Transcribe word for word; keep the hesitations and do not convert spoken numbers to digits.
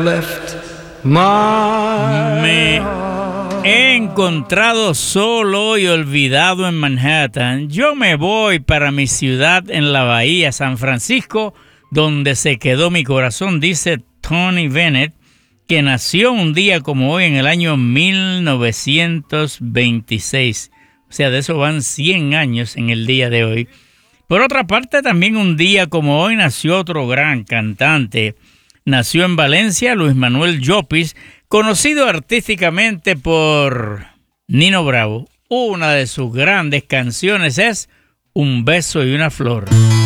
Me he encontrado solo y olvidado en Manhattan. Yo me voy para mi ciudad en la bahía, San Francisco, donde se quedó mi corazón, dice Tony Bennett, que nació un día como hoy en el año mil novecientos veintiséis. O sea, de eso van cien años en el día de hoy. Por otra parte, también un día como hoy nació otro gran cantante. Nació en Valencia Luis Manuel Llopis, conocido artísticamente por Nino Bravo. Una de sus grandes canciones es Un beso y una flor.